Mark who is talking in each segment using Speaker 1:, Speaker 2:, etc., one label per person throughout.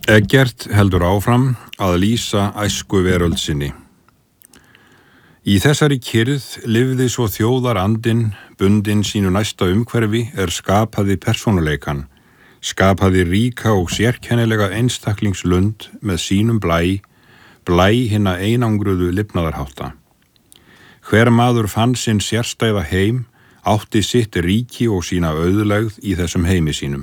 Speaker 1: Eggert heldur áfram að lýsa æskuveröld sinni. Í þessari kyrrð lifði svo þjóðarandinn, bundinn sínu næsta umhverfi skapaði persónuleikann, skapaði ríka og sérkennilega einstaklingslund með sínum blæ hinna einangruðu lifnaðarhátta. Hver maður fann sinn sérstæða heim, átti sitt ríki og sína auðlegð í þessum heimi sínum.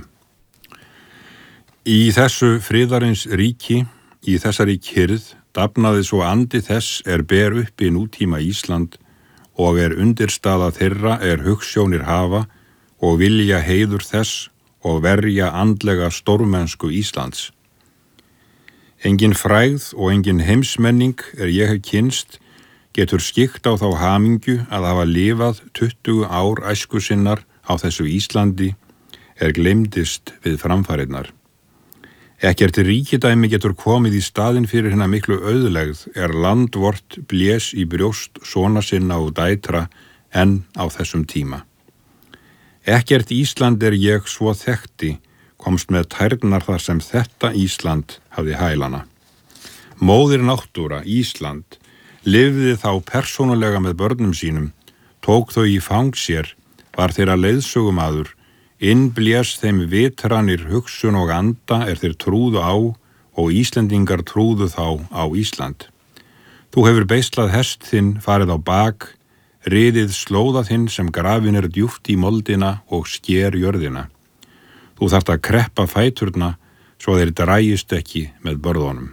Speaker 1: Í þessu friðarins ríki, í þessari kyrrð, dafnaði svo andi þess ber uppi nútíma Ísland og undirstaða þeirra hugsjónir hafa og vilja heiður þess og verja andlega stórmennsku Íslands. Engin frægð og engin heimsmenning ég hef kynnst getur skyggt á þá hamingju að hafa lifað 20 ár æsku sinnar á þessu Íslandi gleymdist við framfarirnar. Ekkert ríkidæmi getur komið í staðinn fyrir hina miklu auðlegð land vort blés í brjóst sona sinna og dætra enn á þessum tíma. Ekkert Ísland ég svo þekkti komst með tærnar þar sem þetta Ísland hafði hælana. Móðir náttúra, Ísland, lifði þá persónulega með börnum sínum, tók þau í fang sér, var þeirra leiðsögumaður, innblés þeim vitranir hugsun og anda þeir trúðu á og Íslendingar trúðu þá á Ísland. Þú hefur beislað hest þinn, farið á bak, riðið slóða þinn sem grafin djúpt í moldina og sker jörðina. Þú þarft að kreppa fæturna svo þeir drægist ekki með börðunum.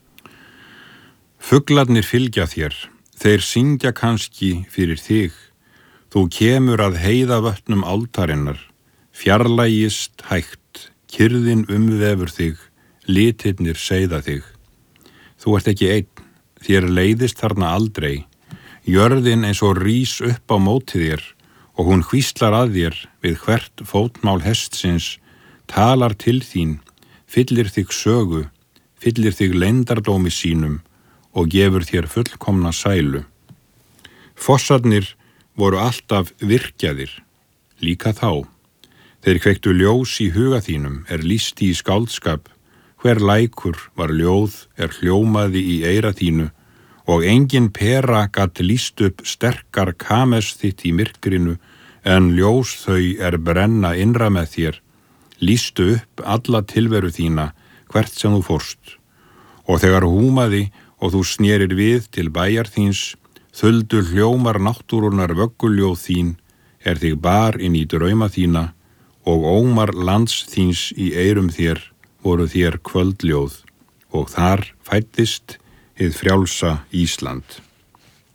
Speaker 1: Fuglarnir fylgja þér, þeir syngja kannski fyrir þig. Þú kemur að heiðavötnum áltarinnar, fjarlægist hægt, kyrrðin umvefur þig, litirnir seiða þig. Þú ert ekki einn, þér leiðist þarna aldrei. Jörðin eins og rís upp á móti þér og hún hvíslar að þér við hvert fótmál hestsins, talar til þín, fyllir þig sögu, fyllir þig leyndardómi sínum og gefur þér fullkomna sælu. Fossarnir voru alltaf virkjaðir, líka þá. Þeir kveiktu ljós í huga þínum lýsti í skáldskap, hver lækur var ljóð hljómaði í eyra þínu og engin pera gat lýst upp sterkar kames þitt í myrkrinu en ljós þau brenna innra með þér, lýstu upp alla tilveru þína hvert sem þú fórst. Og þegar húmaði og þú snerir við til bæjar þíns, þuldu hljómar náttúrunnar vögguljóð þín þig bar inn í drauma þína og ómar lands þíns í eyrum þér voru þér kvöldljóð og þar fæddist hið frjálsa Ísland.